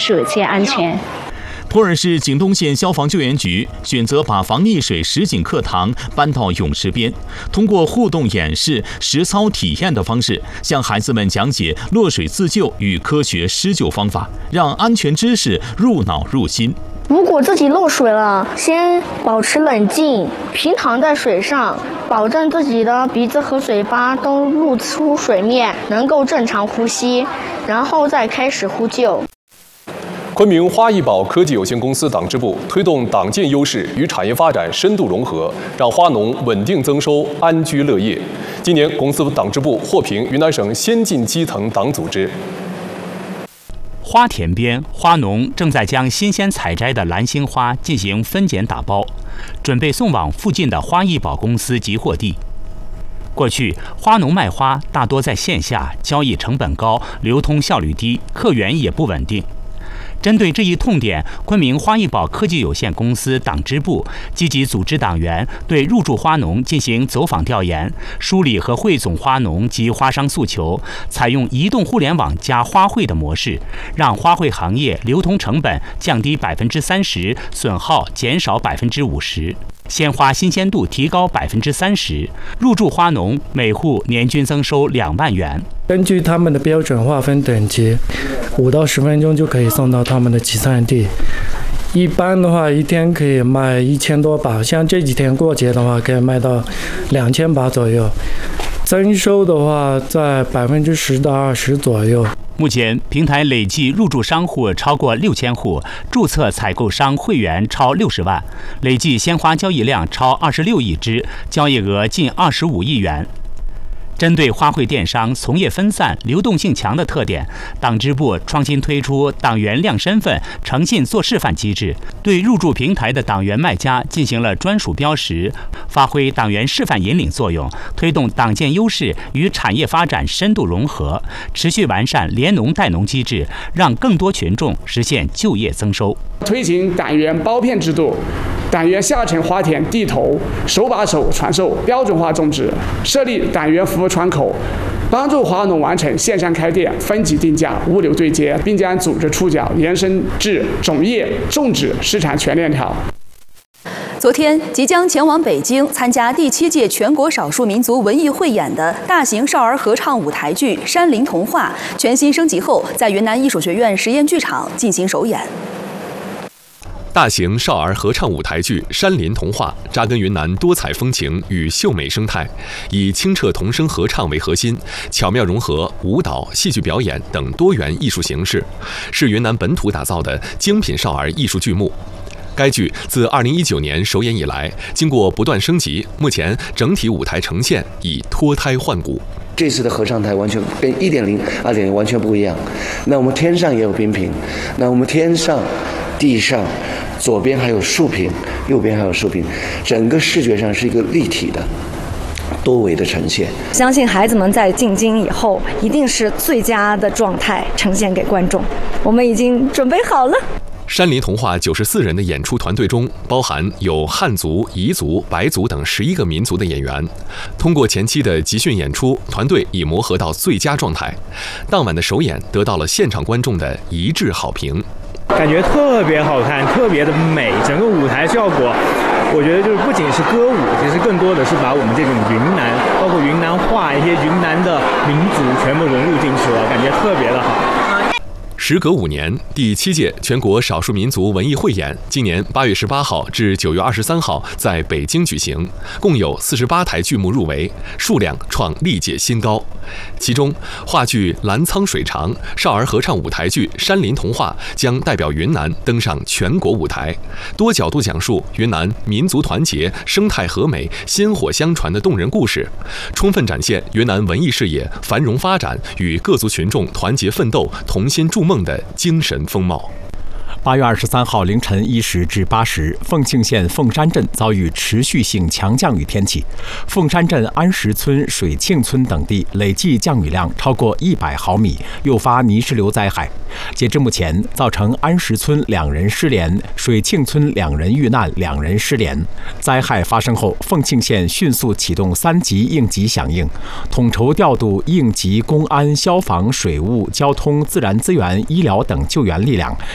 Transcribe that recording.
暑且安全。 普洱市景东县消防救援局选择把防溺水实景课堂搬到泳池边，通过互动演示、实操体验的方式，向孩子们讲解落水自救与科学施救方法，让安全知识入脑入心。 如果自己落水了，先保持冷静，平躺在水上，保证自己的鼻子和嘴巴都露出水面，能够正常呼吸，然后再开始呼救。 昆明花艺宝科技有限公司党支部推动党建优势与产业发展深度融合，让花农稳定增收、安居乐业。今年，公司党支部获评云南省先进基层党组织。 花田边，花农正在将新鲜采摘的蓝心花进行分拣打包，准备送往附近的花艺宝公司集货地。过去，花农卖花大多在线下，交易成本高，流通效率低，客源也不稳定。针对这一痛点，昆明花艺宝科技有限公司党支部积极组织党员对入驻花农进行走访调研，梳理和汇总花农及花商诉求，采用移动互联网加花卉的模式，让花卉行业流通成本降低30%，损耗减少50%。鲜花新鲜度提高30%，入驻花农每户年均增收2万元。 根据他们的标准划分等级，5到10分钟就可以送到他们的集散地。一般的话，一天可以卖1000多把，像这几天过节的话，可以卖到2000把左右。增收的话，在10%到20%左右。 目前，平台累计入驻商户超过6000户，注册采购商会员超60万，累计鲜花交易量超26亿只，交易额近25亿元。针对花卉电商从业分散、流动性强的特点，党支部创新推出党员亮身份、诚信做示范机制，对入驻平台的党员卖家进行了专属标识，发挥党员示范引领作用，推动党建优势与产业发展深度融合，持续完善联农带农机制，让更多群众实现就业增收。 推行党员包片制度，党员下沉花田地头，手把手传授标准化种植，设立党员服务窗口，帮助花农完成线上开店、分级定价、物流对接，并将组织触角延伸至种业、种植、市场全链条。 昨天，即将前往北京参加第7届全国少数民族文艺汇演的大型少儿合唱舞台剧《山林童话》全新升级后，在云南艺术学院实验剧场进行首演。 大型少儿合唱舞台剧《山林童话》扎根云南多彩风情与秀美生态，以清澈童声合唱为核心，巧妙融合舞蹈、戏剧表演等多元艺术形式，是云南本土打造的精品少儿艺术剧目。该剧自2019年首演以来，经过不断升级，目前整体舞台呈现已脱胎换骨。 这次的合唱台完全跟1.0、2.0完全不一样。那我们天上也有冰屏，那我们天上、地上，左边还有竖屏，右边还有竖屏，整个视觉上是一个立体的、多维的呈现。 相信孩子们在进京以后，一定是最佳的状态呈现给观众。我们已经准备好了。 山林童话94人的演出团队中，包含有汉族、彝族、白族等11个民族的演员。通过前期的集训演出，团队已磨合到最佳状态。当晚的首演得到了现场观众的一致好评。 感觉特别好看，特别的美，整个舞台效果，我觉得就是不仅是歌舞，其实更多的是把我们这种云南，包括云南话、一些云南的民族全部融入进去了，感觉特别的好。 时隔5年，第7届全国少数民族文艺汇演今年8月18号至9月23号在北京举行，共有48台剧目入围，数量创历届新高。其中，话剧《澜沧水长》、少儿合唱舞台剧《山林童话》将代表云南登上全国舞台，多角度讲述云南民族团结、生态和美、薪火相传的动人故事，充分展现云南文艺事业繁荣发展与各族群众团结奋斗、同心筑梦的精神风貌。 8月23号凌晨1时至8时，凤庆县凤山镇遭遇持续性强降雨天气，凤山镇安石村、水庆村等地累计降雨量超过100毫米，诱发泥石流灾害。截至目前，造成安石村2人失联，水庆村2人遇难，2人失联。灾害发生后，凤庆县迅速启动3级应急响应，统筹调度应急公安、消防、水务、交通、自然资源、医疗等救援力量，